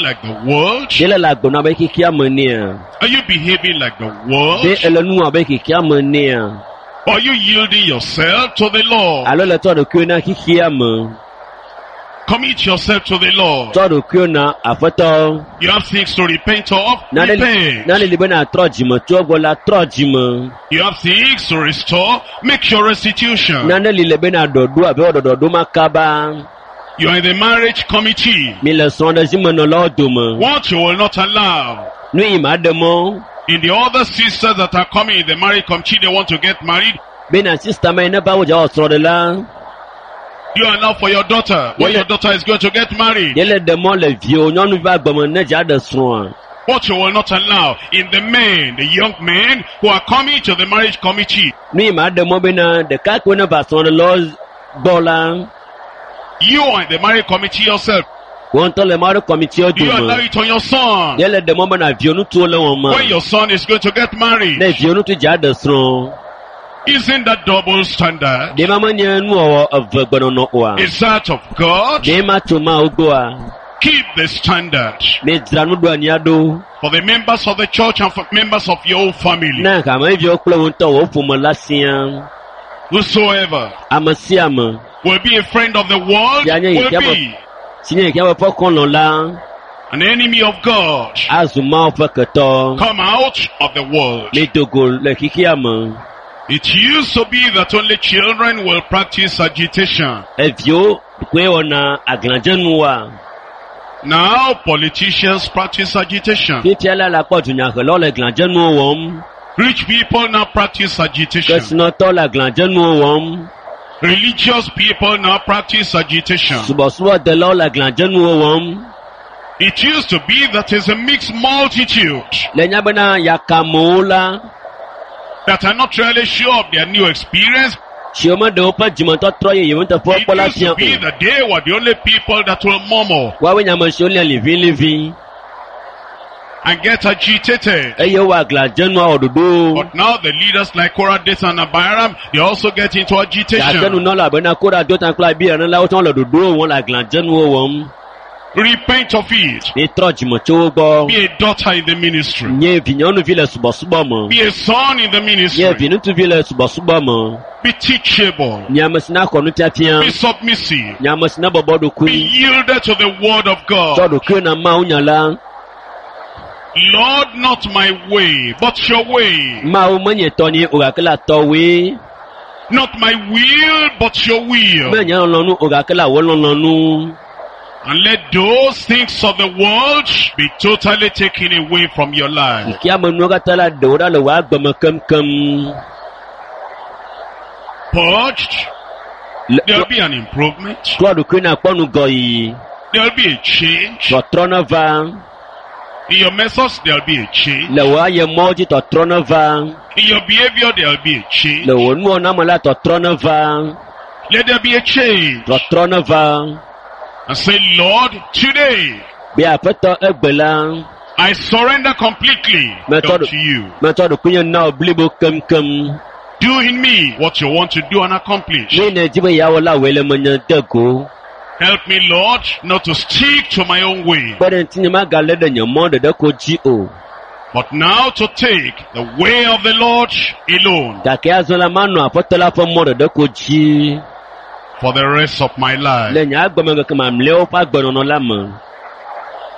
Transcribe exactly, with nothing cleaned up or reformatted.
like the world? Dele la gbona be kiki amania. Are you behaving like the world? De elenu be kiki amania. Or are you yielding yourself to the Lord? Alors le temps de kuna kiki am. Commit yourself to the Lord. Temps de kuna afeto. You have things to repent of. Na le Repent. na le libena trojimo to gola trojimo. You have things to restore. Make your restitution. Na le libena dodo abe ododo makaba. You are in the marriage committee. Mi le sonde jimono lodomo. What you will not allow. Nui mademo. In the other sisters that are coming in the marriage committee, they want to get married. Bena sister me na ba wo ja osoro la. You allow for your daughter when your daughter is going to get married. Yele demo le vio nyonu ba gbomo na ja de so. What you will not allow in the men, the young men who are coming to the marriage committee. Nui mademo bena de ka ko na ba so lo bola. You are in the marriage committee yourself. Wọ́n tọ́ lè máa rí kọ̀mìtì Do ọdún you allow mọ́. it on your son? Yẹ́lẹ̀ dẹ̀mọ́ bẹ́ẹ̀ náà fi onú tó lẹ́wọ̀n mọ́. When your son is going to get married. Lẹ́ fi onú tó jà dẹ̀ sùn. Isn't that double standard? Dèémà máa ń yẹ nú ọ̀wọ́ ọ̀fẹ́ gbọ́dọ̀ nọ wa. Is that of God? Dèémà tó máa ó gbọ́ wa. Keep the standard Mẹ dìránú do àníyàdó. for the members of the church and for members of your own family. Náà kà máa ń fi ọkùnrin wọn tọ̀ wọ́n fún mọ́ lásìá. Whosoever Àmọ́ sí àmọ́. will be a friend of the world Yeah, yeah, will yeah, be Sinye kí a wọ́n fọ́ kàn lọ la. an enemy of God. Azùmá ọ̀fẹ́ kẹtọ́. Come out of the world. Ní dogo lẹ kíkí àmọ́. It used to be that only children will practice agitation. Ẹ̀fíó pé ọ̀nà àgànjẹ́nu wa. Now politicians practice agitation. Títí alálápọ̀ tùnyàkẹ́ lọ́lẹ̀ àgànjẹ́nu wọ̀n. Rich people now practice agitation. Kẹsìnà la àgànjẹ́nu wọ̀n. Religious people now practice agitation. Subọ̀subọ̀ dẹ̀lọ́ la àgànjẹ́nu wọ̀n. It used to be that is a mixed multitude Lẹ́yìn abẹ́nà yàkàmọ́ la. that are not really sure of their new experience. Ṣé o máa dẹ̀ wọ́n pa jìmọ̀tọ́ tọ́ yẹ yẹ̀wọ́n tẹ̀ fọ́ It pọ́lá used tiẹ̀ to be kù. that they were the only people that will murmur Wáwé nyàmọ̀ ṣe ó lẹ̀ lìfín lìfín. and get agitated. Ẹ yẹ wọ àgànjẹ́nu ọ̀dọ̀dọ̀. But now the leaders like Korah, Dathan, and Abiram, they also get into Yàtẹ́nu agitation. náà la àbẹ̀nà kóra tó tàn kúlà bí ẹ̀rọ ńlá ó tán lọ̀dọ̀dọ̀ wọn la àgànjẹ́nu wọ̀n. Repent of it. Ní tọ́ jìmọ̀ tí ó gbọ́. Be a daughter in the ministry. Nye vinyɔnu vi le subɔsubɔ me. Be a son in the Nye ministry. vinutuvi le subɔsubɔ me. Be teachable. Nyamesina kɔnu tiatia. Be submissive. Nyamesina bɔbɔ Be dokui. yielded to the word of God. Tɔ dokui na ma wo nyala. Lord, not my way, but your way. Ma wo menye tɔnyi ogakela tɔwe. Not my will, but your will. Me nya lɔnu ogakela wo lɔlɔnu. And let those things of the world be totally taken away from your life. Kia menu kata la dora le wa gbeme kemkem. Purged. There'll be an improvement. Tɔ dokui na kpɔnu gɔyi. There'll be a change. Tɔtrɔ ne va. In your methods, there'll be a change. Le wa ye mɔdzi tɔtrɔ ne va. In your behavior, there'll be a change. Le wo nuwɔ nama la tɔtrɔ ne va. Let there be a change. Tɔtrɔ ne va. And say, Lord, today, Bí àpẹtọ ẹgbẹ̀ la. I surrender completely Method- to you. Mẹ́tọ́ dokui yẹn náà blibo kemkem. Do in me what you want to do and accomplish. Ní Nàìjíríà yàwó la wẹ̀lẹ̀ mọ̀ nyẹ dẹ́go. Help me, Lord, not to stick to my own way, Gbọ́dọ̀ tí ni má ga lẹ́dẹ̀ yẹn mọ́ dẹ̀dẹ́ ko jí o. but now to take the way of the Lord alone Gàkẹ́ azọ́lá máa nù àpọ́tọ́lá fún mọ́ dẹ̀dẹ́ ko jí. for the rest of my life. Lẹ́yìn agbọ̀mọ̀ kankan màá mìlẹ́ ó fà gbọ̀nà la mọ̀.